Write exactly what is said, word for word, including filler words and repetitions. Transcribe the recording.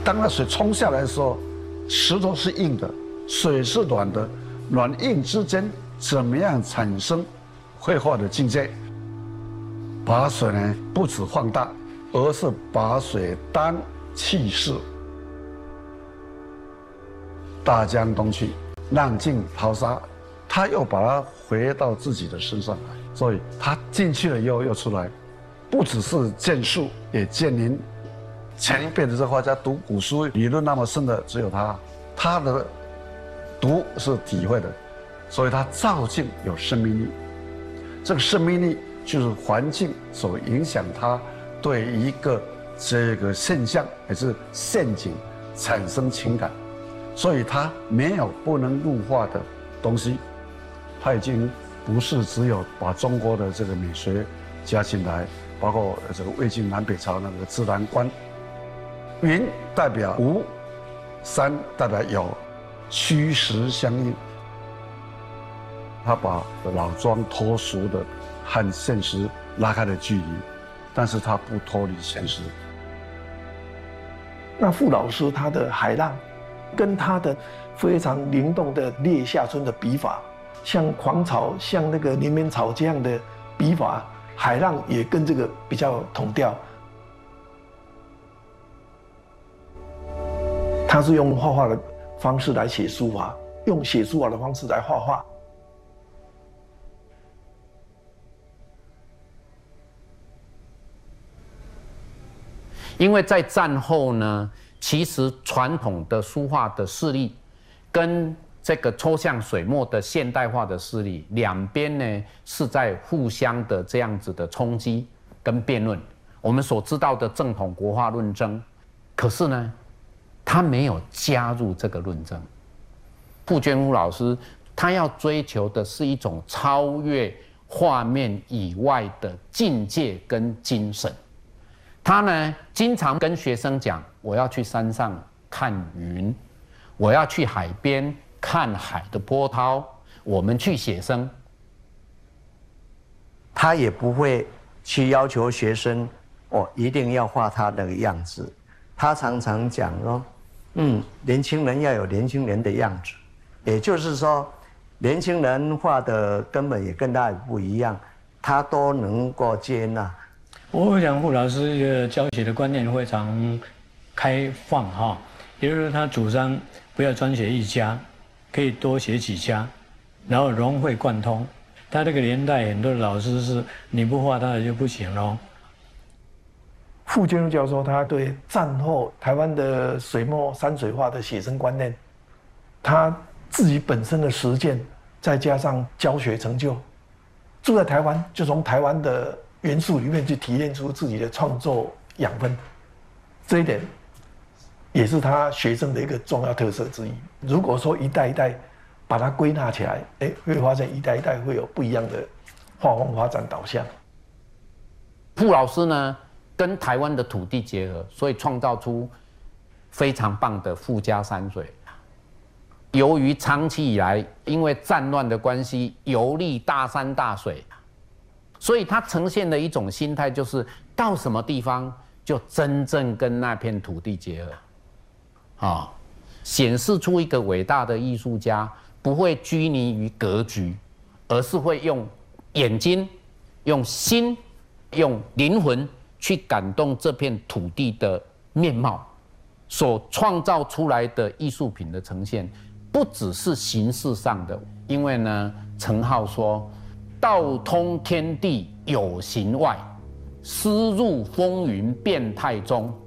当那水冲下来的时候，石头是硬的，水是软的，软硬之间怎么样产生绘画的境界？把水呢不止放大，而是把水当气势。大江东去，浪尽淘沙，他又把它回到自己的身上来，所以他进去了以后又出来，不只是见树，也见林。前一辈的这画家读古书理论那么深的只有他，他的读是体会的，所以他造境有生命力。这个生命力就是环境所影响他对一个这个现象还是陷阱产生情感，所以他没有不能入画的东西。他已经不是只有把中国的这个美学加进来，包括这个魏晋南北朝那个自然观。云代表无，山代表有，虚实相应。他把老庄脱俗的和现实拉开了距离，但是他不脱离现实。 那傅老师他的海浪，跟他的非常灵动的列夏春的笔法，像狂草、像那个连绵草这样的笔法，海浪也跟这个比较同调。他是用画画的方式来写书法，用写书法的方式来画画。 因为在战后呢，其实传统的书画的势力跟这个抽象水墨的现代化的势力，两边呢是在互相的这样子的冲击跟辩论。我们所知道的正统国画论争，可是呢，他没有加入这个论争。傅娟夫老师他要追求的是一种超越画面以外的境界跟精神。他呢，经常跟学生讲：我要去山上看云，我要去海边看海的波涛，我们去写生。 他也不会去要求学生哦，一定要画他那个样子。他常常讲说，嗯，年轻人要有年轻人的样子，也就是说，年轻人画的根本也跟他也不一样，他都能够接纳。 我想傅老师的教学的观念非常开放哈，也就是他主张不要专写一家，可以多写几家，然后融会贯通。他这个年代很多的老师是你不画他的就不行喽。 傅建儒教授他对战后台湾的水墨山水画的写生观念，他自己本身的实践，再加上教学成就，住在台湾就从台湾的元素里面去提炼出自己的创作养分，这一点也是他学生的一个重要特色之一。如果说一代一代把它归纳起来，哎，会发现一代一代会有不一样的画风发展导向。 傅老师呢，跟台湾的土地结合，所以创造出非常棒的傅家山水。由于长期以来因为战乱的关系，游历大山大水。所以它呈现的一种心态，就是到什么地方就真正跟那片土地结合，啊，显示出一个伟大的艺术家不会拘泥于格局，而是会用眼睛、用心、用灵魂去感动这片土地的面貌，所创造出来的艺术品的呈现，不只是形式上的。因为呢，程颢说，道通天地有形外，思入风云变态中。